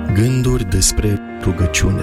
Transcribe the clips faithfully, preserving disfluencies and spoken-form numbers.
Gânduri despre rugăciune.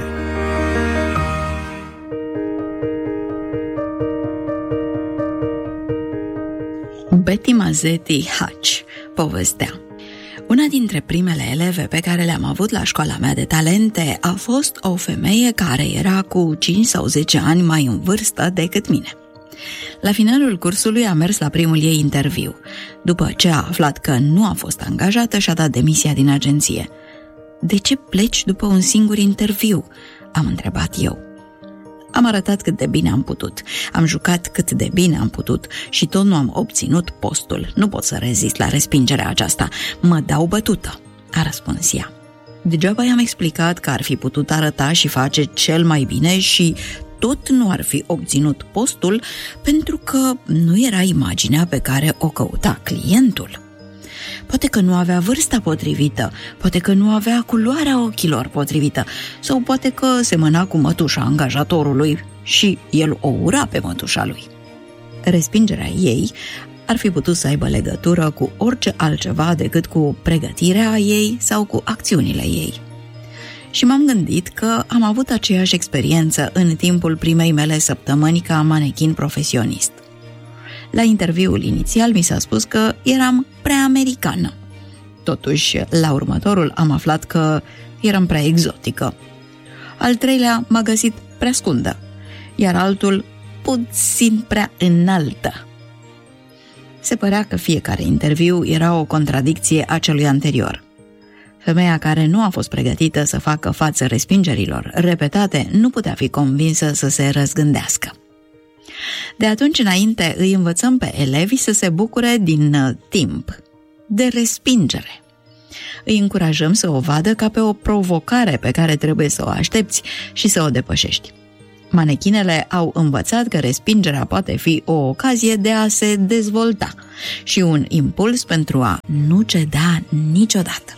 Betty Mazetti Hatch povestea: una dintre primele eleve pe care le-am avut la școala mea de talente a fost o femeie care era cu cinci sau zece ani mai în vârstă decât mine. La finalul cursului a mers la primul ei interviu. După ce a aflat că nu a fost angajată, și-a dat demisia din agenție. "De ce pleci după un singur interviu?" am întrebat eu. Am arătat cât de bine am putut, am jucat cât de bine am putut și tot nu am obținut postul. Nu pot să rezist la respingerea aceasta, mă dau bătută, a răspuns ea. Degeaba i-am explicat că ar fi putut arăta și face cel mai bine și tot nu ar fi obținut postul pentru că nu era imaginea pe care o căuta clientul. Poate că nu avea vârsta potrivită, poate că nu avea culoarea ochilor potrivită, sau poate că semăna cu mătușa angajatorului și el o ura pe mătușa lui. Respingerea ei ar fi putut să aibă legătură cu orice altceva decât cu pregătirea ei sau cu acțiunile ei. Și m-am gândit că am avut aceeași experiență în timpul primei mele săptămâni ca manechin profesionist. La interviul inițial mi s-a spus că eram prea americană. Totuși, la următorul am aflat că eram prea exotică. Al treilea m-a găsit prea scundă, iar altul puțin prea înaltă. Se părea că fiecare interviu era o contradicție a celui anterior. Femeia care nu a fost pregătită să facă față respingerilor repetate nu putea fi convinsă să se răzgândească. De atunci înainte îi învățăm pe elevi să se bucure din timp, de respingere. Îi încurajăm să o vadă ca pe o provocare pe care trebuie să o aștepți și să o depășești. Manechinele au învățat că respingerea poate fi o ocazie de a se dezvolta și un impuls pentru a nu ceda niciodată.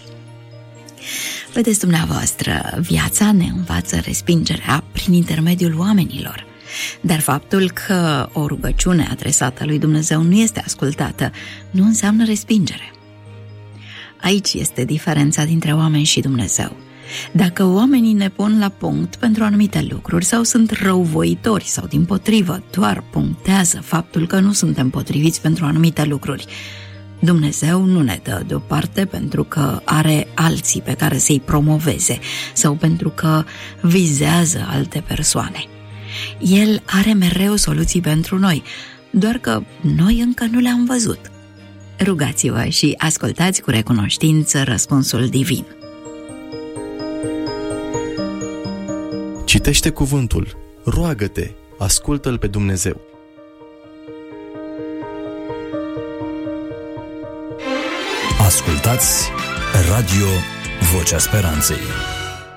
Vedeți dumneavoastră, viața ne învață respingerea prin intermediul oamenilor. Dar faptul că o rugăciune adresată lui Dumnezeu nu este ascultată nu înseamnă respingere. Aici este diferența dintre oameni și Dumnezeu. Dacă oamenii ne pun la punct pentru anumite lucruri sau sunt răuvoitori sau dimpotrivă doar punctează faptul că nu suntem potriviți pentru anumite lucruri, Dumnezeu nu ne dă deoparte pentru că are alții pe care să-i promoveze sau pentru că vizează alte persoane. El are mereu soluții pentru noi, doar că noi încă nu le-am văzut. Rugați-vă și ascultați cu recunoștință răspunsul divin. Citește cuvântul, roagă-te, ascultă-L pe Dumnezeu. Ascultați Radio Vocea Speranței.